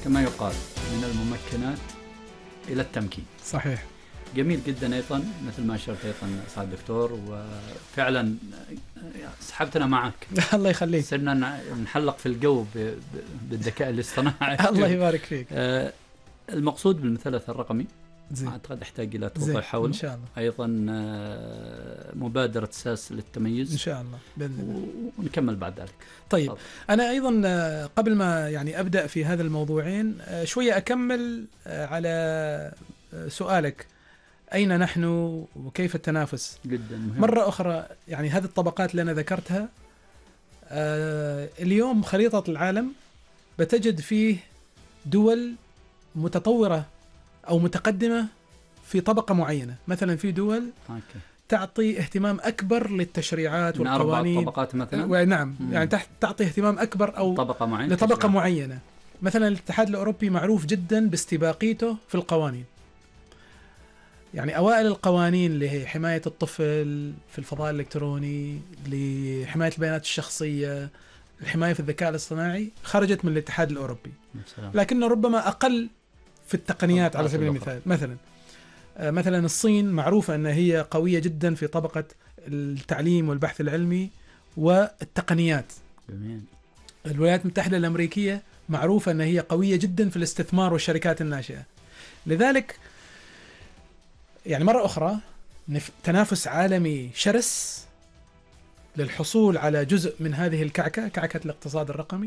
كما يقال من الممكنات إلى التمكين. صحيح. جميل جدا أيضا مثل ما أشرت أيضا سعد الدكتور، وفعلا سحبتنا معك. الله يخليك. صرنا نحلق في الجو بالذكاء الاصطناعي. الله يبارك فيك. المقصود بالمثلث الرقمي زين. أعتقد أحتاج إلى توضيح حوله إن شاء الله. أيضا مبادرة ساس للتميز إن شاء الله بإذن الله. ونكمل بعد ذلك. طيب أنا أيضا قبل ما يعني أبدأ في هذا الموضوعين شوية أكمل على سؤالك أين نحن وكيف التنافس. جدا مهم. مرة أخرى يعني هذه الطبقات اللي أنا ذكرتها اليوم خريطة العالم بتجد فيه دول متطورة أو متقدمة في طبقة معينة. مثلا في دول تعطي اهتمام أكبر للتشريعات والقوانين. 4 طبقات مثلا. ونعم يعني تعطي اهتمام أكبر أو طبقة معينة لطبقة معينة. مثلا الاتحاد الأوروبي معروف جدا باستباقيته في القوانين. يعني أوائل القوانين اللي هي حماية الطفل في الفضاء الإلكتروني، لحماية البيانات الشخصية، الحماية في الذكاء الاصطناعي خرجت من الاتحاد الأوروبي. لكن ربما أقل في التقنيات. على سبيل المثال مثلا الصين معروفة أنها هي قوية جدا في طبقة التعليم والبحث العلمي والتقنيات. الولايات المتحدة الأمريكية معروفة أنها هي قوية جدا في الاستثمار والشركات الناشئة. لذلك يعني مرة أخرى تنافس عالمي شرس للحصول على جزء من هذه كعكة الاقتصاد الرقمي.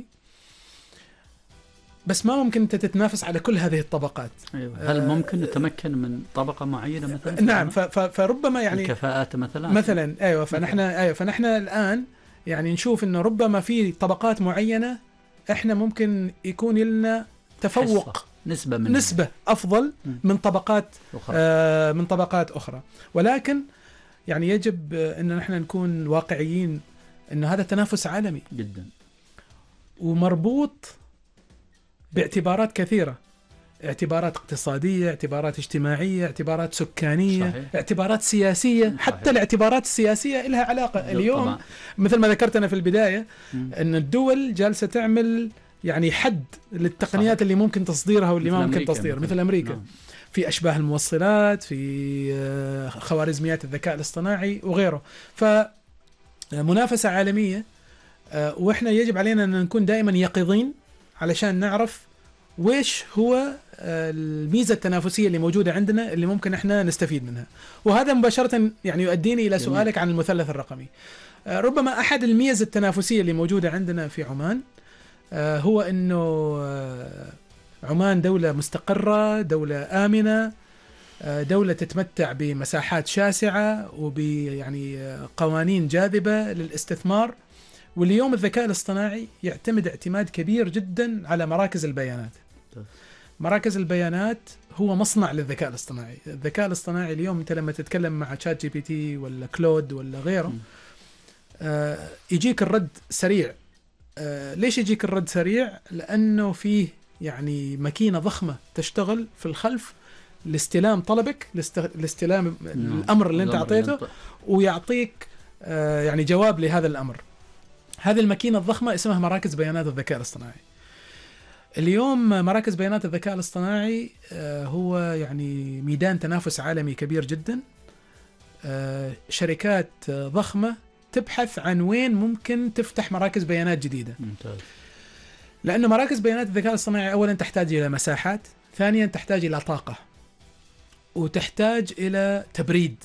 بس ما ممكن أنت تتنافس على كل هذه الطبقات. أيوة. هل ممكن نتمكن من طبقة معينة مثلا؟ نعم. فربما يعني الكفاءات مثلا. أيوة. فنحن الآن يعني نشوف إنه ربما في طبقات معينة إحنا ممكن يكون لنا تفوق، نسبة أفضل من طبقات أخرى. ولكن يعني يجب أن نحن نكون واقعيين أن هذا تنافس عالمي جدا ومربوط باعتبارات كثيرة، اعتبارات اقتصادية، اعتبارات اجتماعية، اعتبارات سكانية. صحيح. اعتبارات سياسية. صحيح. حتى الاعتبارات السياسية لها علاقة اليوم طبعا. مثل ما ذكرت أنا في البداية أن الدول جالسة تعمل يعني حد للتقنيات. صحيح. اللي ممكن تصديرها واللي ما ممكن تصديرها. مثل أمريكا. نعم. في أشباه الموصلات، في خوارزميات الذكاء الاصطناعي وغيره. فمنافسة عالمية، وإحنا يجب علينا أن نكون دائما يقظين علشان نعرف ويش هو الميزة التنافسية اللي موجودة عندنا اللي ممكن إحنا نستفيد منها. وهذا مباشرة يعني يؤديني إلى سؤالك عن المثلث الرقمي. ربما أحد الميزة التنافسية اللي موجودة عندنا في عمان هو أنه عمان دولة مستقرة، دولة آمنة، دولة تتمتع بمساحات شاسعة وبيعني قوانين جاذبة للاستثمار. واليوم الذكاء الاصطناعي يعتمد اعتماد كبير جدا على مراكز البيانات. مراكز البيانات هو مصنع للذكاء الاصطناعي. الذكاء الاصطناعي اليوم انت لما تتكلم مع شات جي بي تي ولا كلود ولا غيره يجيك الرد سريع. ليش يجيك الرد سريع؟ لأنه فيه يعني ماكينة ضخمة تشتغل في الخلف لاستلام طلبك، لاستلام الأمر اللي انت أعطيته ويعطيك يعني جواب لهذا الأمر. هذه الماكينة الضخمة اسمها مراكز بيانات الذكاء الاصطناعي. اليوم مراكز بيانات الذكاء الاصطناعي هو يعني ميدان تنافس عالمي كبير جدا. شركات ضخمة تبحث عن وين ممكن تفتح مراكز بيانات جديدة. ممتاز. لأنه مراكز بيانات الذكاء الاصطناعي أولا تحتاج إلى مساحات، ثانيا تحتاج إلى طاقة، وتحتاج إلى تبريد.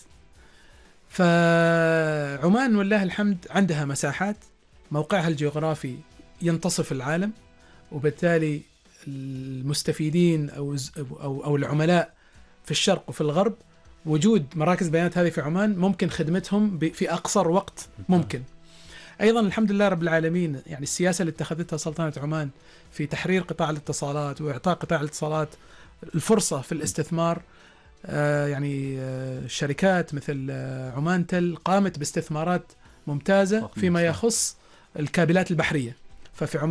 فعمان والله الحمد عندها مساحات، موقعها الجغرافي ينتصف العالم، وبالتالي المستفيدين أو العملاء في الشرق وفي الغرب وجود مراكز بيانات هذه في عمان ممكن خدمتهم في أقصر وقت ممكن. أيضا الحمد لله رب العالمين يعني السياسة اللي اتخذتها سلطنة عمان في تحرير قطاع الاتصالات وإعطاء قطاع الاتصالات الفرصة في الاستثمار. يعني الشركات مثل عمان تل قامت باستثمارات ممتازة فيما يخص الكابلات البحرية. ففي